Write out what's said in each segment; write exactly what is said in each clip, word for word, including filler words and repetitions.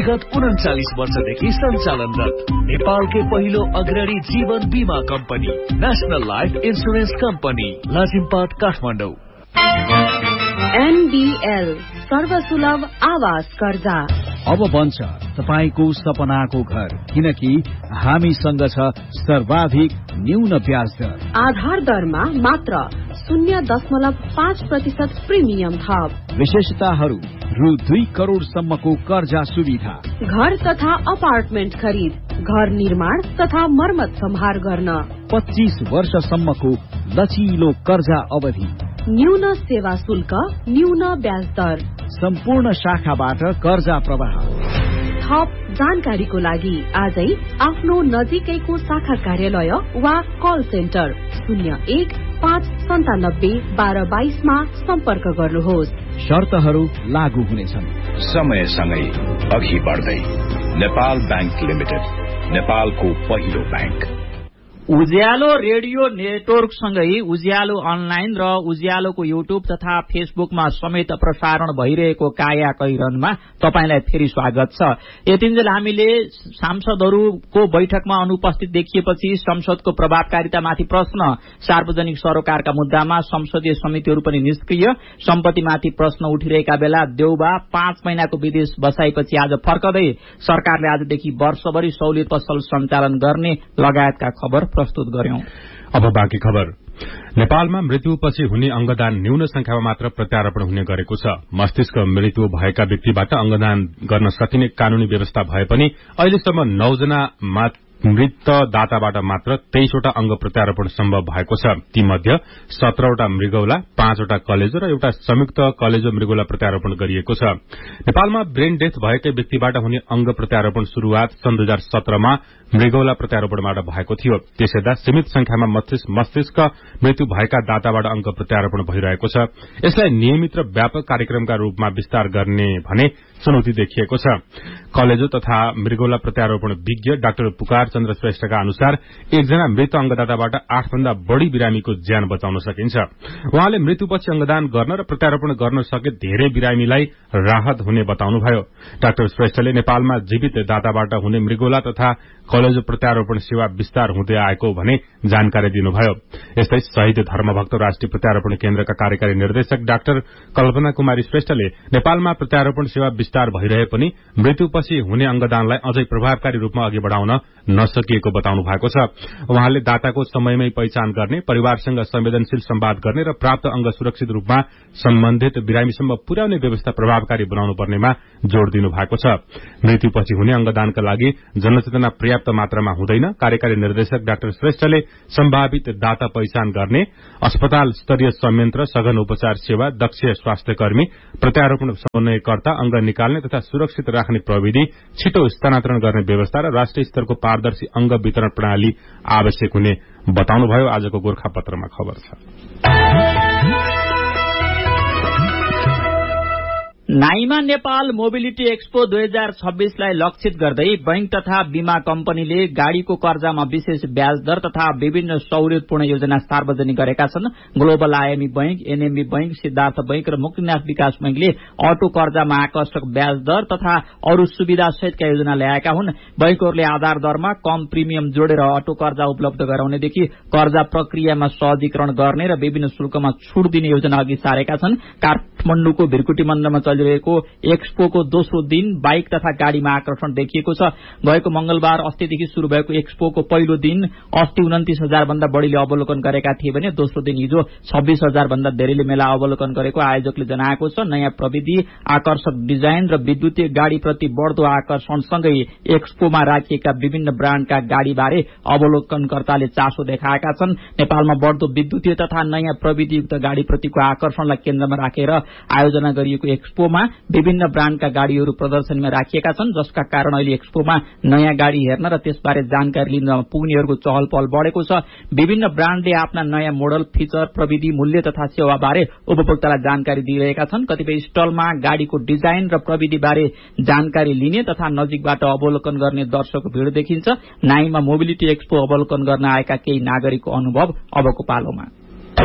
विगत उन्चालिस वर्षदेखि सञ्चालनरत नेपालकै पहिलो अग्रणी जीवन बीमा company national life insurance company Lazimpat Kathmandu. NBL सर्वसुलभ आवास कर्जा अब बन्छ तपाईको सपनाको घर, किनकि हामीसँग छ सर्वाधिक न्यून ब्याज दर। आधार दरमा मात्र शून्य दशमलव पाँच प्रतिशत प्रिमियम थप। विशेषताहरू रु दुई करोड़ सम्मको कर्जा सुविधा, घर तथा अपार्टमेन्ट खरिद, घर निर्माण तथा मर्मत सम्हार गर्न, पच्चीस वर्षसम्मको लचिलो कर्जा अवधि, न्यून सेवा शुल्क, न्यून ब्याज दर, सम्पूर्ण शाखाबाट कर्जा प्रवाह। थप जानकारीको लागि आजै आफ्नो नजिकैको शाखा कार्यालय वा कल सेन्टर शून्य एक पाँच सन्तानब्बे बाह्र बाइसमा सम्पर्क गर्नुहोस्। शर्तहरू लागू हुनेछन्। समयसँगै अघि बढ्दै नेपाल बैंक लिमिटेड, नेपालको पहिलो बैंक। उज्यालो रेडियो नेटवर्क सँगै उज्यालो अनलाइन र उज्यालोको युट्युब तथा फेसबुकमा समेत प्रसारण भइरहेको काया कैरनमा तपाईलाई फेरि स्वागत छ। यतिन्जेल हामीले सांसदहरूको बैठकमा अनुपस्थित देखिएपछि संसदको प्रभावकारितामाथि प्रश्न, सार्वजनिक सरोकारका मुद्दामा संसदीय समितिहरू पनि निष्क्रिय, सम्पत्तिमाथि प्रश्न उठिरहेका बेला देउबा पाँच महिनाको विदेश बसाएपछि आज फर्कदै सरकारले आजदेखि वर्षभरि सहुलियत पसल सञ्चालन गर्ने लगायतका खबर प्रस्तुत गर्यौं। अब बाँकी खबर। नेपालमा मृत्युपछि हुने अंगदान न्यून संख्यामा मात्र प्रत्यारोपण हुने गरेको छ। मस्तिष्क मृत्यु भएका व्यक्तिबाट अंगदान गर्न सकिने कानूनी व्यवस्था भए पनि अहिलेसम्म नौजना मृत दाताबाट मात्र तेइसवटा अंग प्रत्यारोपण सम्भव भएको छ। तीमध्ये सत्रवटा मृगौला, पाँचवटा कलेजो र एउटा संयुक्त कलेजो मृगौला प्रत्यारोपण गरिएको छ। नेपालमा ब्रेन डेथ भएकै व्यक्तिबाट हुने अंग प्रत्यारोपण शुरूआत सन् दुई हजार सत्रमा मृगौला प्रत्यारोपणबाट भएको थियो। त्यसैदा सीमित संख्यामा मस्तिष्क मृत्यु भएका दाताबाट अंग प्रत्यारोपण भइरहेको छ। यसलाई नियमित र व्यापक कार्यक्रमका रूपमा विस्तार गर्ने भने चुनौती देखिएको छ। कलेजो तथा मृगौला प्रत्यारोपण विज्ञ डाक्टर पुकार चन्द्र श्रेष्ठका अनुसार एकजना मृत अंगदाताबाट आठभन्दा बढ़ी बिरामीको ज्यान बचाउन सकिन्छ। उहाँले मृत्युपछि अंगदान गर्न र प्रत्यारोपण गर्न सके धेरै बिरामीलाई राहत हुने बताउनुभयो। डाक्टर श्रेष्ठले नेपालमा जीवित दाताबाट हुने मृगौला तथा कलेजो प्रत्यारोपण सेवा विस्तार हुँदै आएको भने जानकारी दिनुभयो। यस्तै शहीद धर्मभक्त राष्ट्रिय प्रत्यारोपण केन्द्रका कार्यकारी निर्देशक डाक्टर कल्पना कुमारी श्रेष्ठले नेपालमा प्रत्यारोपण सेवा विस्तार भइरहे पनि मृत्युपछि हुने अंगदानलाई अझै प्रभावकारी रूपमा अघि बढ़ाउन नसकिएको बताउनु भएको छ। उहाँले दाताको समयमै पहिचान गर्ने, परिवारसँग संवेदनशील संवाद गर्ने र प्राप्त अंग सुरक्षित रूपमा सम्बन्धित बिरामीसम्म पुर्याउने व्यवस्था प्रभावकारी बनाउनु पर्नेमा जोड़ दिनु भएको छ। मृत्युपछि हुने अंगदानका लागि जनचेतना पर्याप्त मात्रामा हुँदैन। कार्यकारी निर्देशक डाक्टर श्रेष्ठले सम्भावित दाता पहिचान गर्ने, अस्पताल स्तरीय संयन्त्र, सघन उपचार सेवा, दक्ष स्वास्थ्यकर्मी, प्रत्यारोपण समन्वयकर्ता, अंग निकाल्ने तथा सुरक्षित राख्ने प्रविधि, छिटो स्थानान्तरण गर्ने व्यवस्था र राष्ट्रिय स्तरको पारदर्शी अंग वितरण प्रणाली आवश्यक हुने बताउनुभयो। आजको गोर्खापत्रमा खबर छ। नाइमा नेपाल मोबिलिटी एक्सपो दुई हजार छब्बीसलाई लक्षित गर्दै बैंक तथा बीमा कम्पनीले गाड़ीको कर्जामा विशेष ब्याज दर तथा विभिन्न सहुलियतपूर्ण योजना सार्वजनिक गरेका छन्। Global IME bank, NMB bank, Siddhartha bank र मुक्तिनाथ विकास बैंकले अटो कर्जामा आकर्षक ब्याज दर तथा अरू सुविधा सहितका योजना ल्याएका हुन्। बैंकहरूले आधार दरमा कम प्रिमियम जोडेर अटो कर्जा उपलब्ध गराउनेदेखि कर्जा प्रक्रियामा सहजीकरण गर्ने र विभिन्न शुल्कमा छूट दिने योजना अघि सारेका छन्। काठमाडौँको भिरकुटी मन्दिरमा रहेको एक्सपोको दोस्रो दिन बाइक तथा गाड़ीमा आकर्षण देखिएको छ। गएको मंगलबार अस्तिदेखि शुरू भएको एक्सपोको पहिलो दिन अस्ति उन्तिस हजार भन्दा बढ़ीले अवलोकन गरेका थिए भने दोस्रो दिन हिजो छब्बीस हजार भन्दा धेरैले मेला अवलोकन गरेको आयोजकले जनाएको छ। नयाँ प्रविधि, आकर्षक डिजाइन र विद्युतीय गाड़ीप्रति बढ़दो आकर्षणसँगै एक्सपोमा राखिएका विभिन्न ब्राण्डका गाड़ीबारे अवलोकनकर्ताले चासो देखाएका छन्। नेपालमा बढ़दो विद्युतीय तथा नयाँ प्रविधियुक्त गाड़ीप्रतिको आकर्षणलाई केन्द्रमा राखेर आयोजना गरिएको एक्सपो विभिन्न ब्राण्डका गाड़ीहरू प्रदर्शनीमा राखिएका छन्, जसका कारण अहिले एक्सपोमा नयाँ गाड़ी हेर्न र त्यसबारे जानकारी लिन पुग्नेहरूको चहल पहल बढ़ेको छ। विभिन्न ब्राण्डले आफ्ना नयाँ मोडल, फिचर, प्रविधि, मूल्य तथा सेवाबारे उपभोक्तालाई जानकारी दिइरहेका छन्। कतिपय स्टलमा गाड़ीको डिजाइन र प्रविधिबारे जानकारी लिने तथा नजिकबाट अवलोकन गर्ने दर्शकको भीड़ देखिन्छ। नाइमा मोबिलिटी एक्सपो अवलोकन गर्न आएका केही नागरिकको अनुभव अबको पालोमा।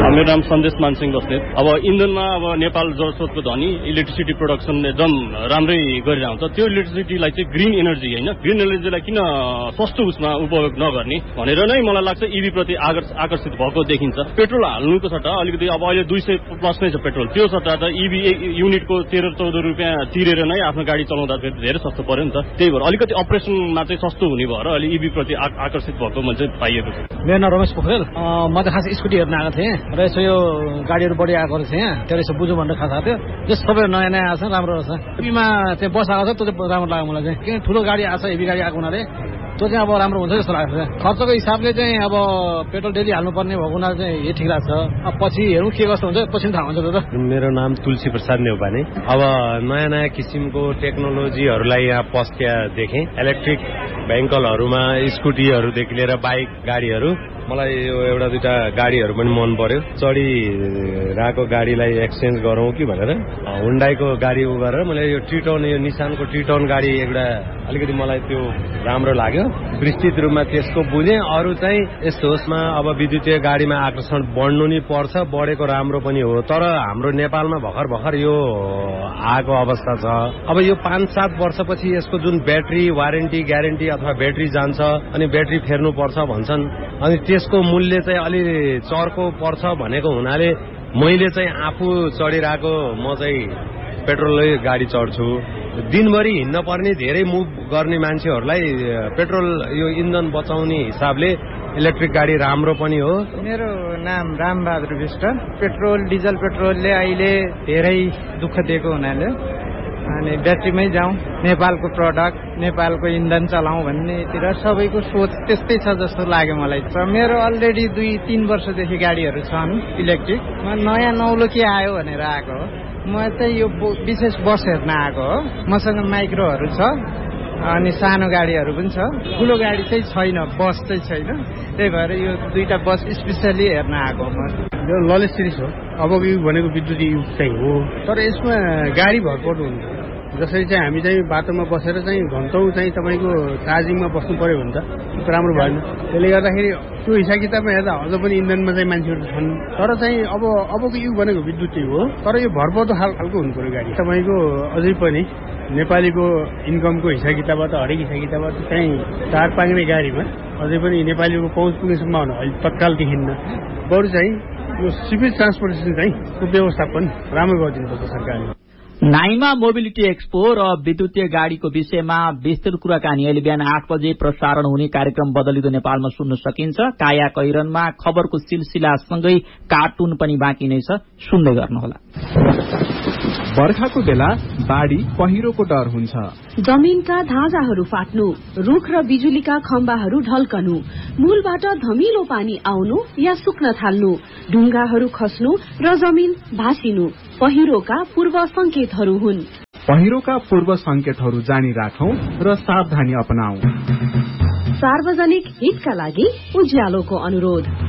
मेरो नाम सन्देश मानसिंह बस्नेत। अब इन्धनमा अब नेपाल जलस्रोतको धनी इलेक्ट्रिसिटी प्रोडक्सन एकदम राम्रै गरिरहन्छ। त्यो इलेक्ट्रिसिटीलाई चाहिँ ग्रिन एनर्जी होइन, ग्रिन एनर्जीलाई किन सस्तो उसमा उपयोग नगर्ने भनेर नै मलाई लाग्छ इभी प्रति आकर्षित भएको देखिन्छ। पेट्रोल हाल्नुको सट्टा अलिकति अब अहिले दुई सय प्लस नै छ पेट्रोल, त्यो सट्टा त इभी युनिटको तेह्र चौध रुपियाँ तिरेर नै आफ्नो गाडी चलाउँदाखेरि धेरै सस्तो पर्यो नि त। त्यही भएर अलिकति अपरेसनमा चाहिँ सस्तो हुने भएर अहिले इभी प्रति आकर्षित भएको मान्छे पाइएको छ। मेरो नाम रमेश पोखरेल। म त खास स्कुटी हेर्न आएको थिएँ र यसो यो गाडीहरू बढी आएको रहेछ यहाँ, त्यो यसो बुझौँ भनेर खास आएको थियो। यो सबै नयाँ नयाँ आएको छ, राम्रो रहेछ। इभीमा चाहिँ बस आएको छ, त्यो चाहिँ राम्रो लाग्यो मलाई चाहिँ। किन ठुलो गाडी आएको छ, हेभी गाडी आएको हुनाले त्यो चाहिँ अब राम्रो हुन्छ जस्तो लाग्छ। खर्चको हिसाबले चाहिँ अब पेट्रोल डेली हाल्नुपर्ने भएको हुनाले चाहिँ यो ठिक लाग्छ। अब पछि हेरौँ के कस्तो हुन्छ, पछि थाहा हुन्छ। त मेरो नाम तुलसी प्रसाद नेउपाने। अब नयाँ नयाँ किसिमको टेक्नोलोजीहरूलाई यहाँ पस्क्या देखेँ। इलेक्ट्रिक भेहिकलहरूमा स्कुटीहरूदेखि लिएर बाइक गाडीहरू, मलाई यो एउटा दुईटा गाडीहरू पनि मन पर्यो। चढिरहेको गाडीलाई एक्सचेन्ज गरौँ कि भनेर हुन्डाईको गाडी उ गरेर मैले यो ट्रिटन, यो निसानको ट्रिटन गाडी एउटा अलिकति मलाई त्यो राम्रो लाग्यो। विस्तृत रूपमा त्यसको बुझेँ। अरू चाहिँ यस्तो होसमा अब विद्युतीय गाडीमा आकर्षण बढ्नु नि पर्छ, बढेको राम्रो पनि हो। तर हाम्रो नेपालमा भर्खर भर्खर यो आएको अवस्था छ। अब यो पाँच सात वर्षपछि यसको जुन ब्याट्री वारेन्टी ग्यारेन्टी अथवा ब्याट्री जान्छ अनि ब्याट्री फेर्नु पर्छ भन्छन्, अनि त्यसको मूल्य चाहिँ अलि चर्को पर्छ भनेको हुनाले मैले चाहिँ आफू चढिरहेको म चाहिँ पेट्रोलै गाडी चढ्छु। दिनभरि हिँड्न पर्ने धेरै मुभ गर्ने मान्छेहरूलाई पेट्रोल यो इन्धन बचाउने हिसाबले इलेक्ट्रिक गाडी राम्रो पनि हो। मेरो नाम रामबहादुर विष्ट। पेट्रोल डिजल पेट्रोलले अहिले धेरै दुःख दिएको हुनाले अनि ब्याट्रीमै जाउँ, नेपालको प्रडक्ट नेपालको इन्धन चलाउँ भन्नेतिर सबैको सोच त्यस्तै छ जस्तो लाग्यो मलाई। मेरो अलरेडी दुई तीन वर्षदेखि गाडीहरू छन् इलेक्ट्रिक। म नयाँ नौलो के आयो भनेर आएको हो। म चाहिँ यो विशेष बस हेर्न आएको हो। मसँग माइक्रोहरू छ अनि सानो गाडीहरू पनि छ, ठुलो गाडी चाहिँ छैन, बस चाहिँ छैन। त्यही भएर यो दुईटा बस स्पेसली हेर्न आएको म। यो ललेज सिरिज हो। अबको युग भनेको विद्युतीय युग चाहिँ हो, तर यसमा गाडी भरपर्दो हुन्छ। जसरी चाहिँ हामी चाहिँ बाटोमा बसेर चाहिँ घन्टौँ चाहिँ तपाईँको चार्जिङमा बस्नु पर्यो भने त राम्रो भएन। त्यसले गर्दाखेरि त्यो हिसाब किताबमा हेर्दा अझ पनि इन्धनमा चाहिँ मान्छेहरू छन्। तर चाहिँ अब अबको युग भनेको विद्युतीय हो, तर यो भरपर्दो खालको हुनु पर्यो गाडी। तपाईँको अझै पनि नेपालीको इन्कमको हिसाब किताबबाट हरेक हिसाब किताबबाट चाहिँ चार पाङ्ने गाडीमा अझै पनि नेपालीको पहुँच पुग्ने सम्भावना अहिले तत्काल देखिन्न। बरु चाहिँ यो सिभिल ट्रान्सपोर्टेसन चाहिँ व्यवस्थापन राम्रो गरिदिनुपर्छ सरकारले। नाइमा मोबिलिटी एक्सपो र विद्युतीय गाडीको विषयमा विस्तृत कुराकानी अहिले बिहान आठ बजे प्रसारण हुने कार्यक्रम बदलिदो नेपालमा सुन्न सकिन्छ। काया कैरनमा खबरको सिलसिलासँगै कार्टुन पनि बाँकी नै छ, सुन्दै गर्नुहोला। बर्खाको बेला बाढी पहिरोको डर हुन्छ। जमिनका धाजाहरू फाट्नु, रुख र बिजुलीका खम्बाहरू ढल्कनु, मूलबाट धमिलो पानी आउनु या सुक्न थाल्नु, ढुङ्गाहरू खस्नु र जमिन भासिनु पहिरोका पूर्व संकेतहरू हुन्। पहिरोका पूर्व संकेतहरू जानी राखौं र सावधानी अपनाऊ। सार्वजनिक हितका लागि उज्यालोको अनुरोध।